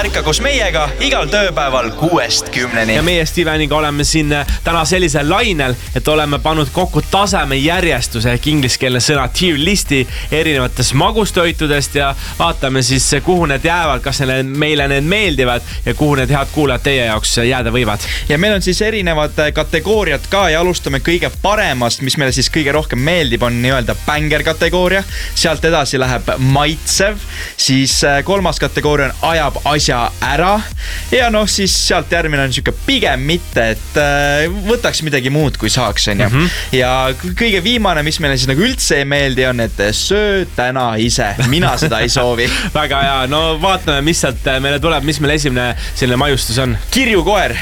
ärka koos meiega igal tööpäeval 6-10. Ja meie Steveniga oleme siin täna sellisel lainel, et oleme pannud kokku taseme järjestuse ehk ingliskeelne sõna tier listi erinevatest magustoitudest ja vaatame siis, kuhu need jäävad, kas meile need meeldivad ja kuhu need head kuulajad teie jaoks jääda võivad. Ja meil on siis erinevad kategooriad ka ja alustame kõige paremast, mis meile siis kõige rohkem meeldib, on nii-öelda banger kategooria. Sealt edasi läheb maitsev, siis kolmas kategooria on ajab asja ära ja siis sealt järgmine on siuke pigem mitte, et võtaks midagi muud kui saaks. Ja kõige viimane, mis meile siis nagu üldse ei meeldi, on, et söö täna ise. Mina seda ei soovi. Väga hea, no vaatame, mis sealt meile tuleb, mis meil esimene selline majustus on. Kirjukoer.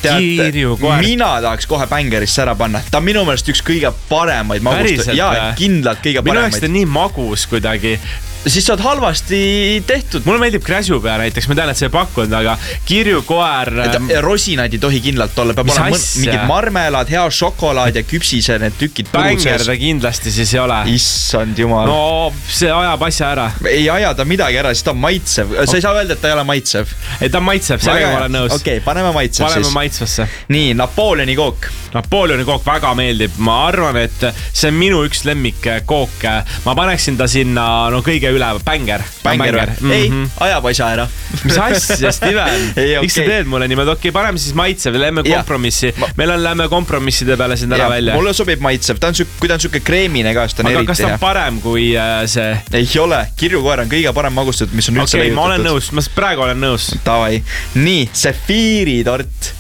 Mina tahaks kohe bängerisse ära panna. Ta on minu meelest üks kõige paremaid magust. Ja kindlalt kõige paremaid. Minu jaoks ta nii magus kuidagi. Siis sa oled halvasti tehtud. Mulle meeldib kräsupea näiteks, ma tean, et see ei pakkunud, aga kirjukoer... Rosinaid ei tohi kindlalt olla, peab olema mingid marmelad, hea šokolaad ja küpsise need tükid. Bänger ta kindlasti siis ei ole. Issand jumal. No see ajab asja ära. Ei aja ta midagi ära, siis ta on maitsev. Sa ei saa öelda, et ta ei ole maitsev. Ei, ta on maitsev, sellega ma olen nõus. Okei, paneme maitsev siis. Paneme maitsvasse. Nii, Napoleoni kook. Napoleoni kook väga meeldib. Ma arvan, et see on minu üks lemmik kook. Ma paneksin ta sinna kõige üle, banger. Ei, ajab asja ära. Mis asja, Steven? Miks sa teed mulle niimoodi? Okei, paneme siis maitsev, lähme kompromissi. Meil on lähme kompromisside peale siin ära välja. Mulle sobib maitsev, kui ta on siuke kreemine ka, siis ta on eriti hea. Aga kas ta on parem kui see? Ei ole, kirjukoer on kõige parem magustatud, mis on üldse leiutatud. Okei, ma olen nõus, ma praegu olen nõus. Tavai. Nii, sefiiritort.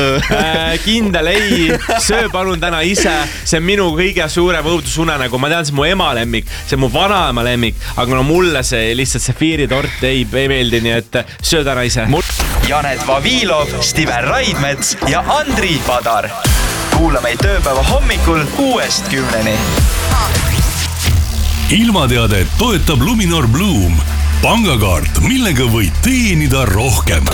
Kindel ei, söö palun täna ise. See on minu kõige suurem õudusunenägu. Ma tean, see on mu ema lemmik, see on mu vanaema lemmik, aga mulle see lihtsalt sefiiritort ei meeldi, nii et söö täna ise. Janet Vavilov, Steven Raidmets ja Andri Padar. Kuula meid tööpäeva hommikul 6-10. Ilmateadet toetab Luminor Bloom. Pangakaart, millega võid teenida rohkem.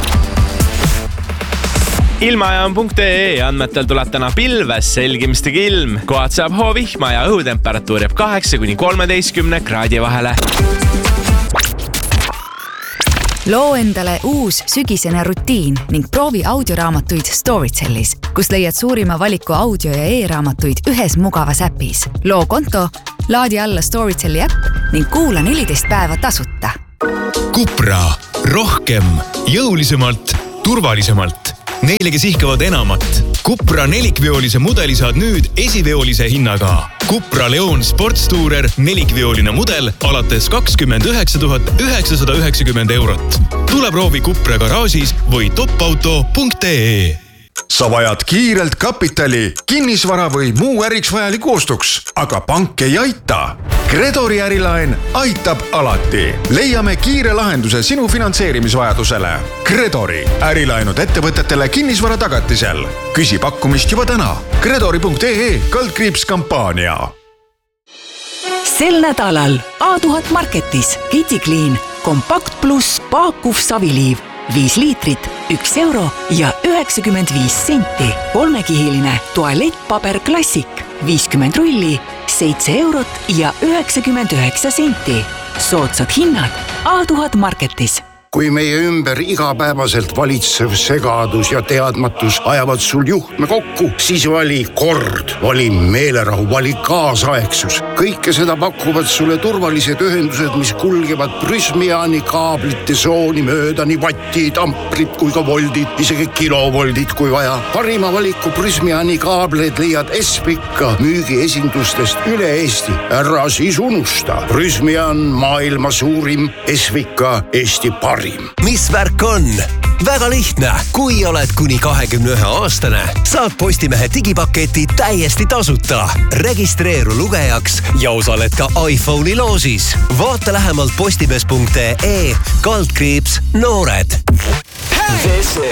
Ilmajaam.ee andmetel tuleb täna pilves, selgimistega ilm. Kohad saab hoovihma ja õhutemperatuur jääb 8-13 kraadi vahele. Loo endale uus sügisene rutiin ning proovi audioraamatuid Storytellis, kus leiad suurima valiku audio- ja e-raamatuid ühes mugavas äpis. Loo konto, laadi alla Storytelli äpp ning kuula 14 päeva tasuta. Cupra. Rohkem, jõulisemalt, turvalisemalt. Neile, kes ihkavad enamat. Cupra nelikveolise mudeli saad nüüd esiveolise hinnaga. Cupra Leon Sportstourer nelikveoline mudel alates 29 990 eurot. Tule proovi Cupra garaažis või topauto.ee. Sa vajad kiirelt kapitali, kinnisvara või muu äriks vajalik ostuks, aga pank ei aita. Credori ärilaen aitab alati. Leiame kiire lahenduse sinu finantseerimisvajadusele. Credori ärilaenud ettevõtetele kinnisvara tagatisel. Küsi pakkumist juba täna. Credori.ee/kampaania. Sel nädalal A1000 Marketis Kitty Clean Compact Plus paakuv saviliiv 5 liitrit, 1 euro ja 95 senti. 3-kihiline tualettpaber Classic 50 rulli, 7 eurot ja 99 senti. Soodsad hinnad A1000 Marketis. Kui meie ümber igapäevaselt valitsev segadus ja teadmatus ajavad sul juhtme kokku, siis vali kord, vali meelerahu, vali kaasaegsus. Kõike seda pakuvad sulle turvalised ühendused, mis kulgevad Prysmiani kaablite sooni mööda nii vattid, amprid kui ka voldid, isegi kilovoldid kui vaja. Parima valiku Prysmiani kaableid leiad Espika müügiesindustest üle Eesti. Ära siis unusta. Prysmian maailma suurim, Espika Eesti parim. Mis värk on? Väga lihtne. Kui oled kuni 21-aastane, saad Postimehe digipaketi täiesti tasuta. Registreeru lugejaks ja osaled ka iPhone'i loosis. Vaata lähemalt postimees.ee/noored. This